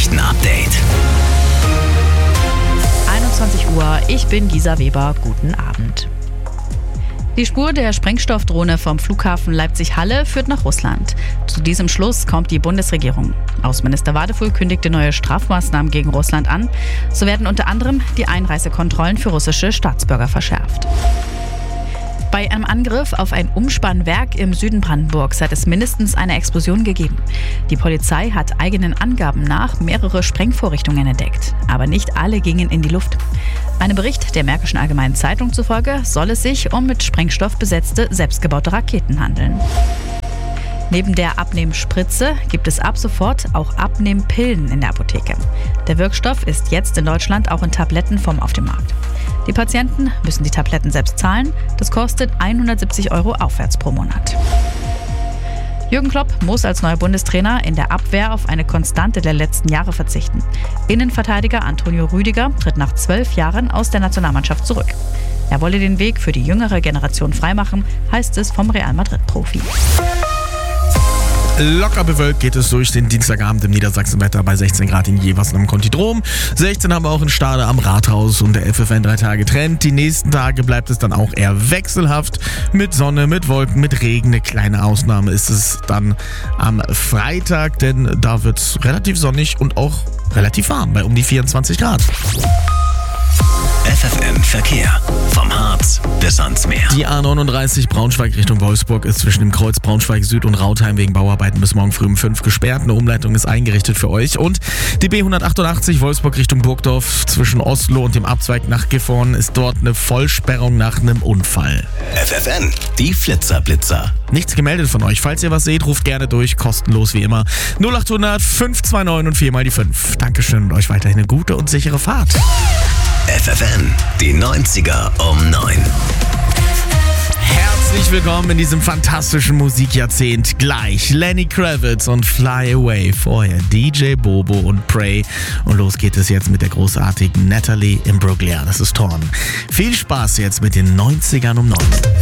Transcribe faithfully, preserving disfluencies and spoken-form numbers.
Nachrichten-Update. einundzwanzig Uhr, ich bin Gisa Weber, guten Abend. Die Spur der Sprengstoffdrohne vom Flughafen Leipzig-Halle führt nach Russland. Zu diesem Schluss kommt die Bundesregierung. Außenminister Wadefuhl kündigte neue Strafmaßnahmen gegen Russland an. So werden unter anderem die Einreisekontrollen für russische Staatsbürger verschärft. Bei einem Angriff auf ein Umspannwerk im Süden Brandenburgs hat es mindestens eine Explosion gegeben. Die Polizei hat eigenen Angaben nach mehrere Sprengvorrichtungen entdeckt. Aber nicht alle gingen in die Luft. Einem Bericht der Märkischen Allgemeinen Zeitung zufolge soll es sich um mit Sprengstoff besetzte, selbstgebaute Raketen handeln. Neben der Abnehmspritze gibt es ab sofort auch Abnehmpillen in der Apotheke. Der Wirkstoff ist jetzt in Deutschland auch in Tablettenform auf dem Markt. Die Patienten müssen die Tabletten selbst zahlen. Das kostet hundertsiebzig Euro aufwärts pro Monat. Jürgen Klopp muss als neuer Bundestrainer in der Abwehr auf eine Konstante der letzten Jahre verzichten. Innenverteidiger Antonio Rüdiger tritt nach zwölf Jahren aus der Nationalmannschaft zurück. Er wolle den Weg für die jüngere Generation freimachen, heißt es vom Real Madrid-Profi. Locker bewölkt geht es durch den Dienstagabend im Niedersachsenwetter bei sechzehn Grad in Jeversen am Kontidrom. sechzehn haben wir auch in Stade am Rathaus und der F F N drei Tage Trend. Die nächsten Tage bleibt es dann auch eher wechselhaft mit Sonne, mit Wolken, mit Regen. Eine kleine Ausnahme ist es dann am Freitag, denn da wird es relativ sonnig und auch relativ warm bei um die vierundzwanzig Grad. F F N Verkehr. Vom Harz bis ans Meer. Die A neununddreißig Braunschweig Richtung Wolfsburg ist zwischen dem Kreuz Braunschweig Süd und Rautheim wegen Bauarbeiten bis morgen früh um fünf gesperrt. Eine Umleitung ist eingerichtet für euch. Und die B hundertachtundachtzig Wolfsburg Richtung Burgdorf zwischen Oslo und dem Abzweig nach Gifhorn ist dort eine Vollsperrung nach einem Unfall. F F N, die Flitzerblitzer. Nichts gemeldet von euch. Falls ihr was seht, ruft gerne durch. Kostenlos wie immer. null acht hundert fünf zwei neun und vier mal die fünf. Dankeschön und euch weiterhin eine gute und sichere Fahrt. F F N, die neunziger um neun. Herzlich willkommen in diesem fantastischen Musikjahrzehnt. Gleich Lenny Kravitz und Fly Away. Vorher D J Bobo und Prey. Und los geht es jetzt mit der großartigen Natalie Imbruglia. Das ist Torn. Viel Spaß jetzt mit den neunzigern um neun.